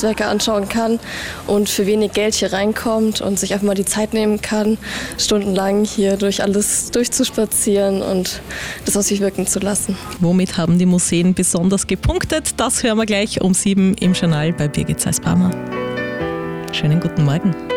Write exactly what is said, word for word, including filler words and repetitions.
Kunstwerke anschauen kann und für wenig Geld hier reinkommt und sich einfach mal die Zeit nehmen kann, stundenlang hier durch alles durchzuspazieren und das auf sich wirken zu lassen. Womit haben die Museen besonders gepunktet? Das hören wir gleich um sieben im Journal bei Birgit Seisbaumer. Schönen guten Morgen.